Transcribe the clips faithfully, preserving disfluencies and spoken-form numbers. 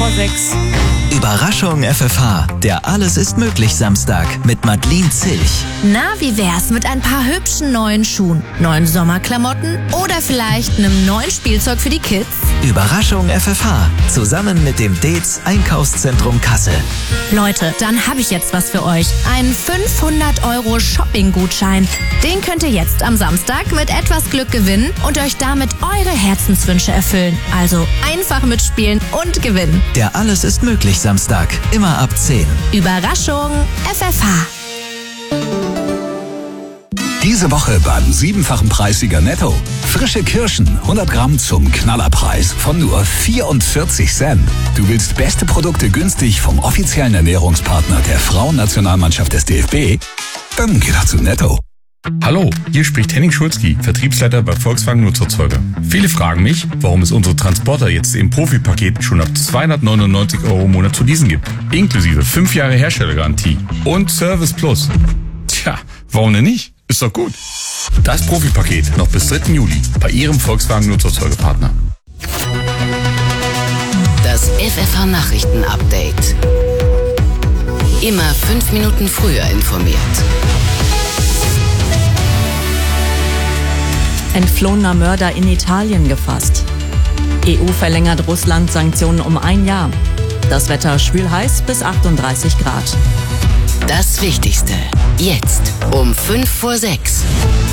vor sechs. Überraschung F F H, der Alles ist möglich Samstag mit Madeleine Zilch. Na, wie wär's mit ein paar hübschen neuen Schuhen, neuen Sommerklamotten oder vielleicht einem neuen Spielzeug für die Kids? Überraschung F F H, zusammen mit dem D E Z Einkaufszentrum Kassel. Leute, dann habe ich jetzt was für euch. Einen fünfhundert Euro Shopping-Gutschein. Den könnt ihr jetzt am Samstag mit etwas Glück gewinnen und euch damit eure Herzenswünsche erfüllen. Also einfach mitspielen und gewinnen. Der Alles ist möglich Samstag, immer ab zehn. Überraschung F F H. Diese Woche beim siebenfachen Preissieger Netto. Frische Kirschen, hundert Gramm zum Knallerpreis von nur vierundvierzig Cent. Du willst beste Produkte günstig vom offiziellen Ernährungspartner der Frauennationalmannschaft des D F B? Dann geh doch zu Netto. Hallo, hier spricht Henning Schulzki, Vertriebsleiter bei Volkswagen Nutzerzeuger. Viele fragen mich, warum es unsere Transporter jetzt im Profi-Paket schon ab zweihundertneunundneunzig Euro im Monat zu leasen gibt. Inklusive fünf Jahre Herstellergarantie und Service Plus. Tja, warum denn nicht? Ist doch gut. Das Profi-Paket noch bis dritten Juli bei Ihrem Volkswagen Nutzerzeugerpartner. Das F F H-Nachrichten-Update. Immer fünf Minuten früher informiert. Entflohener Mörder in Italien gefasst. E U verlängert Russland Sanktionen um ein Jahr. Das Wetter schwül heiß bis achtunddreißig Grad. Das Wichtigste jetzt um fünf vor sechs.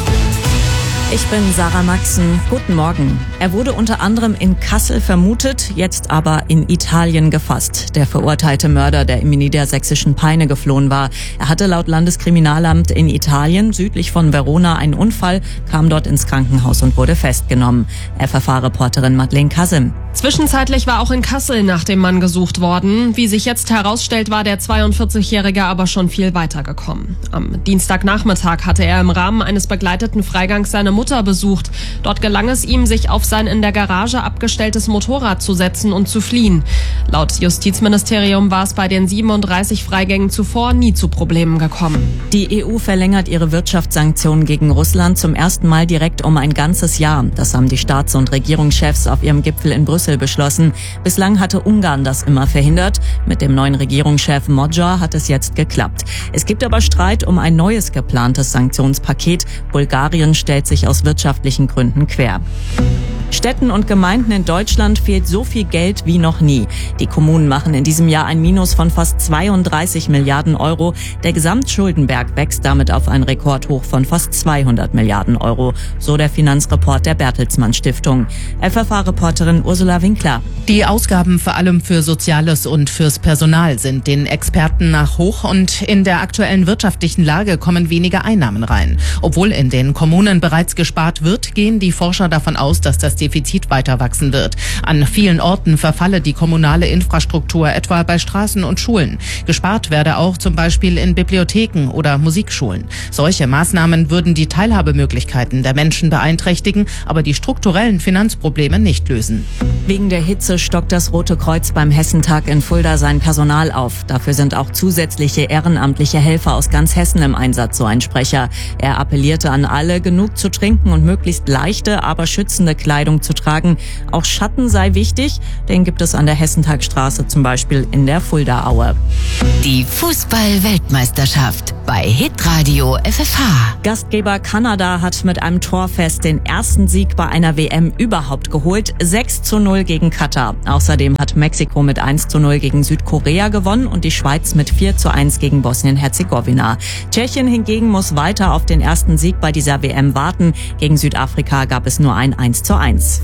Ich bin Sarah Maxen. Guten Morgen. Er wurde unter anderem in Kassel vermutet, jetzt aber in Italien gefasst. Der verurteilte Mörder, der im niedersächsischen Peine geflohen war. Er hatte laut Landeskriminalamt in Italien, südlich von Verona, einen Unfall, kam dort ins Krankenhaus und wurde festgenommen. F F H-Reporterin Madeleine Kasim. Zwischenzeitlich war auch in Kassel nach dem Mann gesucht worden. Wie sich jetzt herausstellt, war der zweiundvierzigjährige aber schon viel weiter gekommen. Am Dienstagnachmittag hatte er im Rahmen eines begleiteten Freigangs seine Mutter besucht. Dort gelang es ihm, sich auf sein in der Garage abgestelltes Motorrad zu setzen und zu fliehen. Laut Justizministerium war es bei den siebenunddreißig Freigängen zuvor nie zu Problemen gekommen. Die E U verlängert ihre Wirtschaftssanktionen gegen Russland zum ersten Mal direkt um ein ganzes Jahr. Das haben die Staats- und Regierungschefs auf ihrem Gipfel in Brüssel beschlossen. Bislang hatte Ungarn das immer verhindert. Mit dem neuen Regierungschef Magyar hat es jetzt geklappt. Es gibt aber Streit um ein neues geplantes Sanktionspaket. Bulgarien stellt sich aus wirtschaftlichen Gründen quer. Städten und Gemeinden in Deutschland fehlt so viel Geld wie noch nie. Die Kommunen machen in diesem Jahr ein Minus von fast zweiunddreißig Milliarden Euro. Der Gesamtschuldenberg wächst damit auf ein Rekordhoch von fast zweihundert Milliarden Euro, so der Finanzreport der Bertelsmann Stiftung. F F H-Reporterin Ursula Winkler. Die Ausgaben vor allem für Soziales und fürs Personal sind den Experten nach hoch und in der aktuellen wirtschaftlichen Lage kommen weniger Einnahmen rein. Obwohl in den Kommunen bereits gespart wird, gehen die Forscher davon aus, dass das Defizit weiter wachsen wird. An vielen Orten verfalle die kommunale Infrastruktur, etwa bei Straßen und Schulen. Gespart werde auch zum Beispiel in Bibliotheken oder Musikschulen. Solche Maßnahmen würden die Teilhabemöglichkeiten der Menschen beeinträchtigen, aber die strukturellen Finanzprobleme nicht lösen. Wegen der Hitze stockt das Rote Kreuz beim Hessentag in Fulda sein Personal auf. Dafür sind auch zusätzliche ehrenamtliche Helfer aus ganz Hessen im Einsatz, so ein Sprecher. Er appellierte an alle, genug zu trinken und möglichst leichte, aber schützende Kleidung zu tragen. Auch Schatten sei wichtig, den gibt es an der Hessentagstraße zum Beispiel in der Fuldaaue. Die Fußball-Weltmeisterschaft bei Hitradio F F H. Gastgeber Kanada hat mit einem Torfest den ersten Sieg bei einer W M überhaupt geholt. sechs zu null gegen Katar. Außerdem hat Mexiko mit eins zu null gegen Südkorea gewonnen und die Schweiz mit vier zu eins gegen Bosnien-Herzegowina. Tschechien hingegen muss weiter auf den ersten Sieg bei dieser W M warten. Gegen Südafrika gab es nur ein eins zu eins.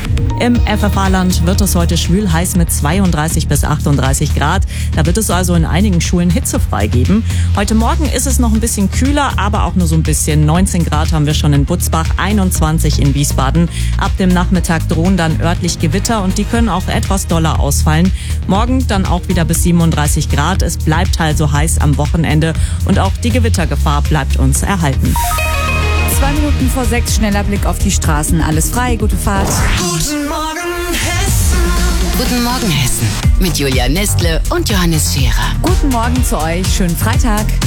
Im F F H-Land wird es heute schwül heiß mit zweiunddreißig bis achtunddreißig Grad. Da wird es also in einigen Schulen hitzefrei geben. Heute Morgen ist es noch ein bisschen kühler, aber auch nur so ein bisschen. neunzehn Grad haben wir schon in Butzbach, einundzwanzig in Wiesbaden. Ab dem Nachmittag drohen dann örtlich Gewitter und die können auch etwas doller ausfallen. Morgen dann auch wieder bis siebenunddreißig Grad. Es bleibt also heiß am Wochenende und auch die Gewittergefahr bleibt uns erhalten. Zwei Minuten vor sechs, schneller Blick auf die Straßen. Alles frei, gute Fahrt. Guten Morgen Hessen. Guten Morgen Hessen mit Julia Nestle und Johannes Scherer. Guten Morgen zu euch, schönen Freitag.